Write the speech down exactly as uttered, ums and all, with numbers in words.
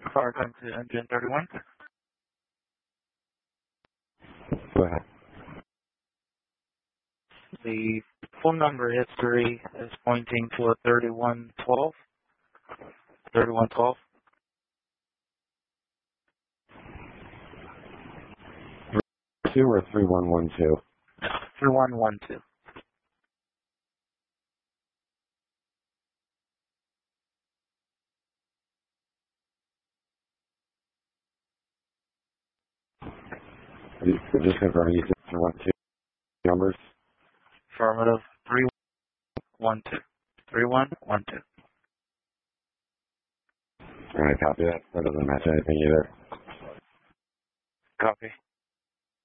Car time to engine thirty-one. Go ahead. The phone number history is pointing to a thirty-one twelve. thirty-one twelve. Two or three one one two? three one one two. Just confirming you said one two numbers. Affirmative. three one two. three one one two. All right, copy that. That doesn't match anything either. Copy.